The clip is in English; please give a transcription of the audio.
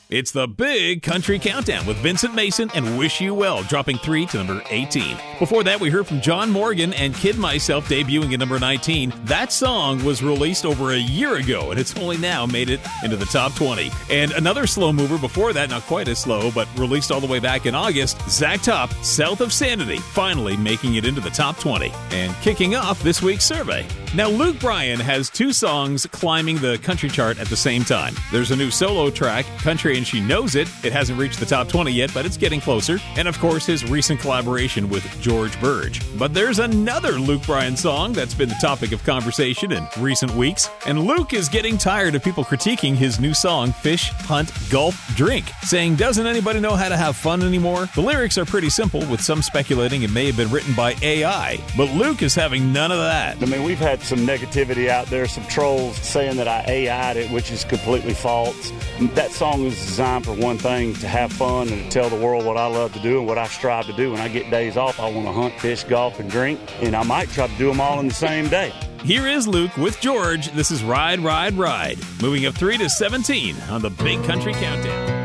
It's the Big Country Countdown with Vincent Mason and Wish You Well, dropping 3 to number 18. Before that, we heard from John Morgan and Kid Myself debuting at number 19. That song was released over a year ago, and it's only now made it into the top 20. And another slow mover before that, not quite as slow, but released all the way back in August, Zach Top, South of Sanity, finally making it into the top 20. And kicking off this week's survey. Now, Luke Bryan has 2 songs climbing the country chart at the same time. There's a new solo track, Country and She Knows It. It hasn't reached the top 20 yet, but it's getting closer. And of course, his recent collaboration with George Burge. But there's another Luke Bryan song that's been the topic of conversation in recent weeks. And Luke is getting tired of people critiquing his new song, Fish, Hunt, Golf, Drink, saying, doesn't anybody know how to have fun anymore? The lyrics are pretty simple, with some speculating it may have been written by AI. But Luke is having none of that. I mean, we've had some negativity out there, some trolls saying that I AI'd it, which is completely false. That song was designed for one thing, to have fun and to tell the world what I love to do and what I strive to do. When I get days off, I want to hunt, fish, golf, and drink, and I might try to do them all in the same day. Here is Luke with George. This is Ride, Ride, Ride, moving up 3 to 17 on the Big Country Countdown.